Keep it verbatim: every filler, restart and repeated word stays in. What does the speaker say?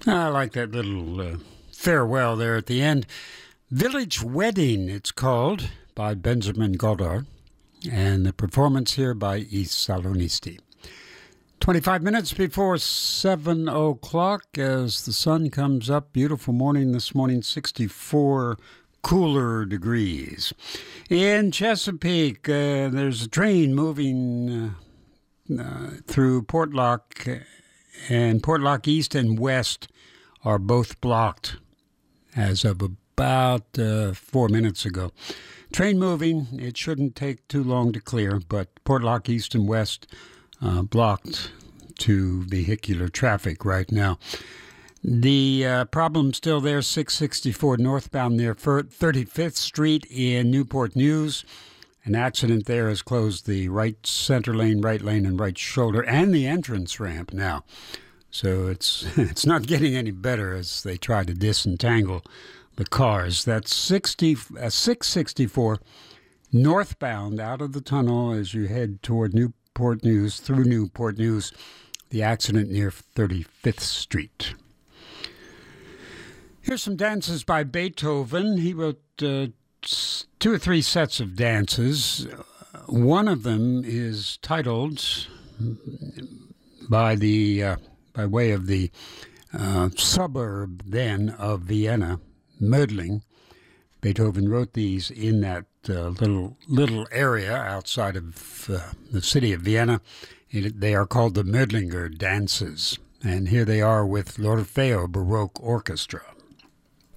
I like that little uh, farewell there at the end. Village Wedding, it's called, by Benjamin Goddard, and the performance here by I Salonisti. twenty-five minutes before seven o'clock as the sun comes up. Beautiful morning this morning, sixty-four cooler degrees. In Chesapeake, uh, there's a train moving uh, uh, through Portlock, and Portlock East and West are both blocked as of about uh, four minutes ago. Train moving, it shouldn't take too long to clear, but Portlock East and West uh, blocked to vehicular traffic right now. The uh, problem still there, six sixty-four northbound near thirty-fifth Street in Newport News. An accident there has closed the right center lane, right lane, and right shoulder, and the entrance ramp now. So it's it's not getting any better as they try to disentangle the cars. That's sixty, uh, six sixty-four northbound out of the tunnel as you head toward Newport News, through Newport News, the accident near thirty-fifth Street. Here's some dances by Beethoven. He wrote uh, two or three sets of dances. One of them is titled by the uh, by way of the uh, suburb then of Vienna, Mödling. Beethoven wrote these in that uh, little little area outside of uh, the city of Vienna. It, they are called the Mödlinger dances, and here they are with l'Orfeo Baroque Orchestra.